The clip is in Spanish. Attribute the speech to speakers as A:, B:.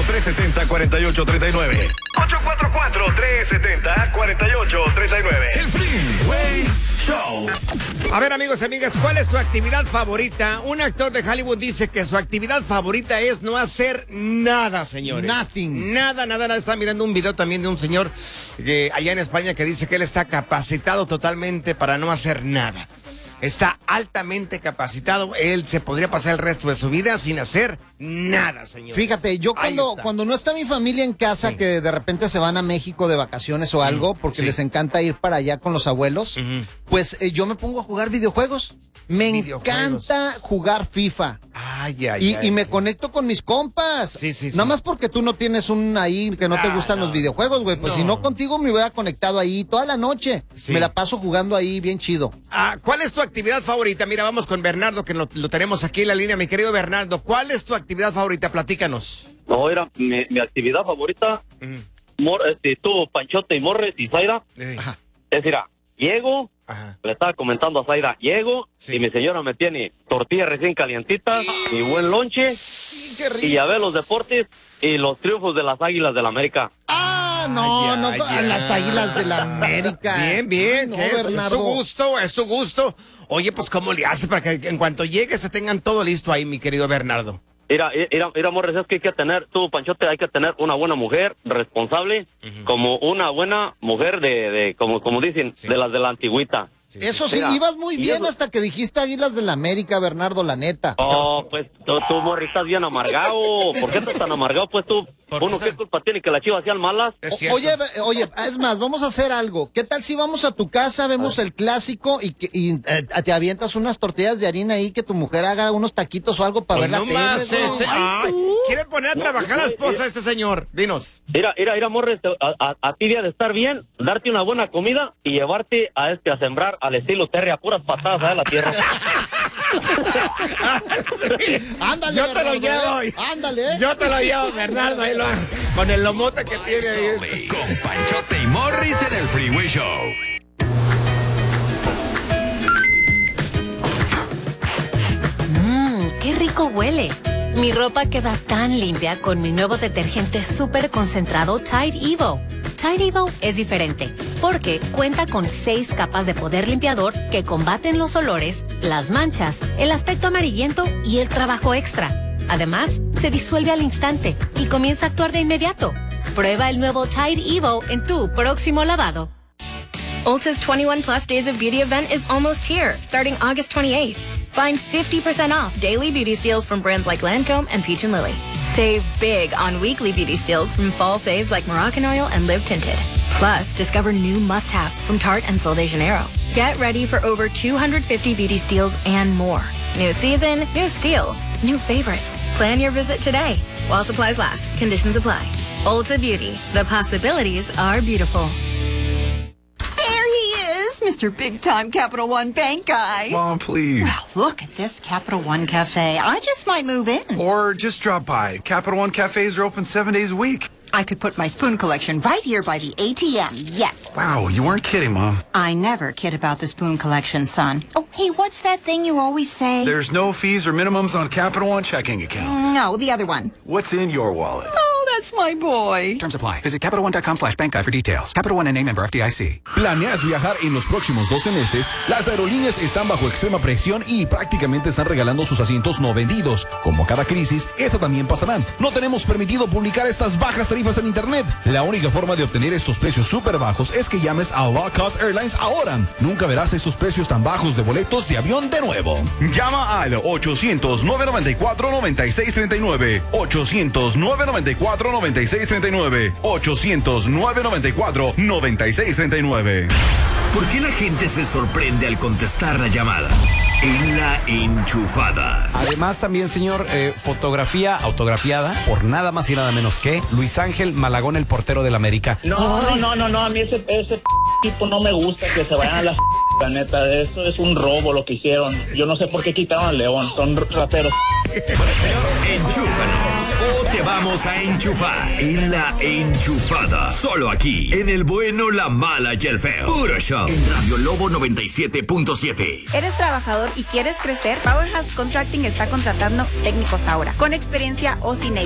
A: 844-370-4839. 844-370-4839. El Freeway Show.
B: A ver, amigos y amigas, ¿cuál es tu actividad favorita? Un actor de Hollywood dice que su actividad favorita es no hacer nada, señores.
C: Nothing.
B: Nada. Está mirando un video también de un señor allá en España que dice que él está capacitado totalmente para no hacer nada. Está altamente capacitado. Él se podría pasar el resto de su vida sin hacer nada, señor.
C: Fíjate, yo cuando no está mi familia en casa, que de repente se van a México de vacaciones o algo, porque les encanta ir para allá con los abuelos, pues yo me pongo a jugar videojuegos. Me encanta jugar FIFA. Y me conecto con mis compas.
B: Sí.
C: Nada más porque tú no tienes un ahí que no te gustan los videojuegos, güey. Pues si no, contigo me hubiera conectado ahí toda la noche.
B: Sí.
C: Me la paso jugando ahí bien chido.
B: ¿Cuál es tu actividad favorita? Mira, vamos con Bernardo, que lo tenemos aquí en la línea. Mi querido Bernardo, ¿cuál es tu actividad favorita? Platícanos.
D: No, era mi actividad favorita. Tú, Panchote y Morris y Zaira. Es decir, llego, le estaba comentando a Zaira, llego y mi señora me tiene tortillas recién calientitas y buen lonche y ya ve los deportes y los triunfos de las Águilas del América.
C: Las Águilas del América.
B: Bien.
C: No,
B: Es su gusto. Oye, pues ¿cómo le hace para que en cuanto llegue se tengan todo listo ahí, mi querido Bernardo?
D: Mira, Morris, es que hay que tener, tú, Panchote, hay que tener una buena mujer responsable, como una buena mujer como dicen, de las de la antigüita.
C: Eso sí, ibas muy bien hasta que dijiste Águilas del América, Bernardo, la neta.
D: Pues tú, Morris, estás bien amargado. ¿Por qué estás tan amargado? Pues tú, ¿qué culpa tiene que las Chivas sean malas?
C: Oye, es más, vamos a hacer algo. ¿Qué tal si vamos a tu casa, vemos el clásico y te avientas unas tortillas de harina ahí, que tu mujer haga unos taquitos o algo para ver la tele?
B: ¿Quiere poner a trabajar a la esposa de este señor? Dinos.
D: Mira, Morris, a ti debe de estar bien darte una buena comida y llevarte a sembrar al estilo Terry a puras patadas a la tierra.
C: Ándale,
B: yo te lo llevo.
C: Ándale.
B: Yo te lo llevo, Bernardo, ahí con el lomote que tiene ahí.
A: Con Panchote y Morris en el Freeway Show.
E: ¡Qué rico huele! Mi ropa queda tan limpia con mi nuevo detergente súper concentrado Tide Evo. Tide Evo es diferente porque cuenta con 6 capas de poder limpiador que combaten los olores, las manchas, el aspecto amarillento y el trabajo extra. Además, se disuelve al instante y comienza a actuar de inmediato. Prueba el nuevo Tide Evo en tu próximo lavado.
F: Ulta's 21 Plus Days of Beauty event is almost here, starting August 28th. Find 50% off daily beauty steals from brands like Lancome and Peach & Lily. Save big on weekly beauty steals from fall faves like Moroccan Oil and Live Tinted. Plus, discover new must-haves from Tarte and Sol de Janeiro. Get ready for over 250 beauty steals and more. New season, new steals, new favorites. Plan your visit today. While supplies last, conditions apply. Ulta Beauty. The possibilities are beautiful.
G: Mr. Big Time Capital One Bank guy.
H: Mom, please.
G: Well, look at this Capital One Cafe. I just might move in.
H: Or just drop by. Capital One cafes are open 7 days a week.
G: I could put my spoon collection right here by the ATM, yes.
H: Wow, you weren't kidding, Mom.
G: I never kid about the spoon collection, son. Oh, hey, what's that thing you always say?
H: There's no fees or minimums on Capital One checking accounts.
G: No, the other one.
H: What's in your wallet?
G: Oh, that's my boy.
I: Terms apply. Visit CapitalOne.com/bankguide for details. Capital One NA, member FDIC.
J: ¿Planeas viajar en los próximos 12 meses? Las aerolíneas están bajo extrema presión y prácticamente están regalando sus asientos no vendidos. Como cada crisis, esa también pasará. No tenemos permitido publicar estas bajas tarifas en internet. La única forma de obtener estos precios súper bajos es que llames a Low Cost Airlines ahora. Nunca verás estos precios tan bajos de boletos de avión de nuevo.
K: Llama al 800-994-9639. 800-994-9639. 800-994-9639.
A: ¿Por qué la gente se sorprende al contestar la llamada? En La Enchufada.
L: Además también, señor, fotografía autografiada por nada más y nada menos que Luis Ángel Malagón, el portero del América.
D: No, a mí ese tipo no me gusta, que se vayan a la neta, eso es un robo lo que hicieron. Yo no sé por qué quitaron al León, son rateros.
A: Enchúfanos o te vamos a enchufar en La Enchufada. Solo aquí, en el bueno, la mala y el feo. Puro show. En Radio Lobo 97.7.
M: ¿Eres trabajador y quieres crecer? Powerhouse Contracting está contratando técnicos ahora, con experiencia o sin